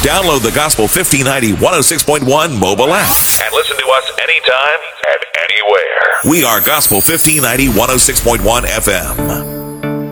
Download the Gospel 1590 106.1 mobile app and listen to us anytime and anywhere. We are Gospel 1590 106.1 FM.